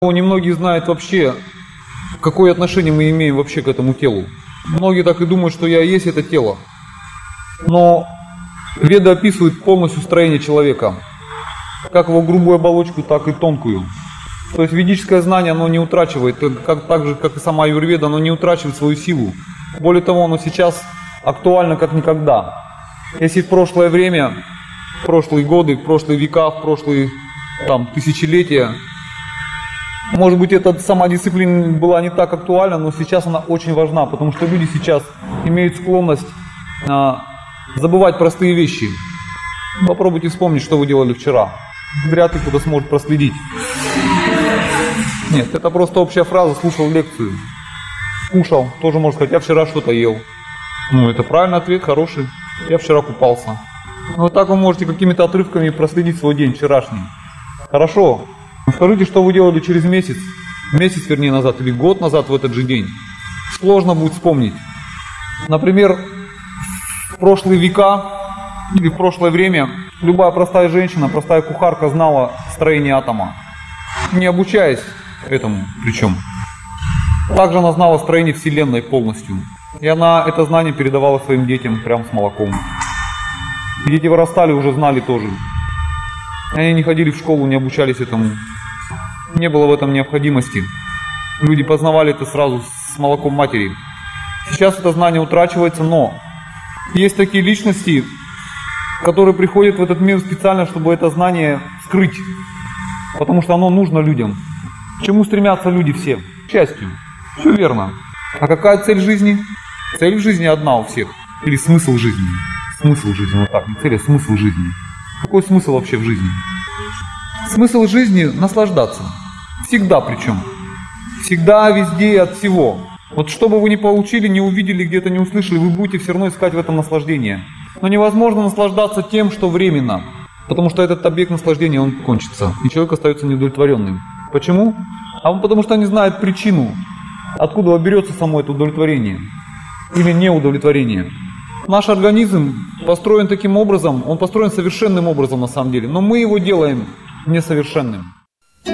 Немногие знают вообще, какое отношение мы имеем вообще к этому телу. Многие так и думают, что я и есть это тело. Но Веды описывают полностью строение человека. Как его грубую оболочку, так и тонкую. То есть ведическое знание, оно не утрачивает, так же, как и сама аюрведа, оно не утрачивает свою силу. Более того, оно сейчас актуально как никогда. Если в прошлое время, в прошлые годы, в прошлые века, в прошлые тысячелетия, может быть, эта сама дисциплина была не так актуальна, но сейчас она очень важна, потому что люди сейчас имеют склонность забывать простые вещи. Попробуйте вспомнить, что вы делали вчера. Вряд ли кто-то сможет проследить. Нет, это просто общая фраза, слушал лекцию. Кушал, тоже можно сказать, я вчера что-то ел. Это правильный ответ, хороший. Я вчера купался. Вот так вы можете какими-то отрывками проследить свой день вчерашний. Хорошо. Скажите, что вы делали через месяц назад или год назад в этот же день. Сложно будет вспомнить. Например, в прошлые века или в прошлое время любая простая женщина, простая кухарка знала строение атома. Не обучаясь этому причем. Также она знала строение Вселенной полностью. И она это знание передавала своим детям прямо с молоком. И дети вырастали, уже знали тоже. Они не ходили в школу, не обучались этому. Не было в этом необходимости. Люди познавали это сразу с молоком матери. Сейчас это знание утрачивается, но есть такие личности, которые приходят в этот мир специально, чтобы это знание скрыть. Потому что оно нужно людям. К чему стремятся люди все? К счастью. Все верно. А какая цель жизни? Цель в жизни одна у всех. Или смысл жизни. Смысл жизни, вот так, не цель, а смысл жизни. Какой смысл вообще в жизни? Смысл жизни – наслаждаться. Всегда причем. Всегда, везде и от всего. Вот что бы вы ни получили, не увидели, где-то не услышали, вы будете все равно искать в этом наслаждение. Но невозможно наслаждаться тем, что временно. Потому что этот объект наслаждения, он кончится. И человек остается неудовлетворенным. Почему? Потому что не знает причину, откуда берется само это удовлетворение. Или неудовлетворение. Наш организм построен таким образом, он построен совершенным образом на самом деле. Но мы его делаем несовершенным.